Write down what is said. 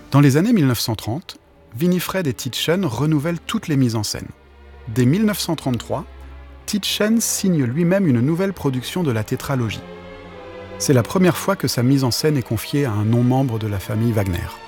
Dans les années 1930, Winifred et Titchen renouvellent toutes les mises en scène. Dès 1933, Titchen signe lui-même une nouvelle production de la tétralogie. C'est la première fois que sa mise en scène est confiée à un non-membre de la famille Wagner.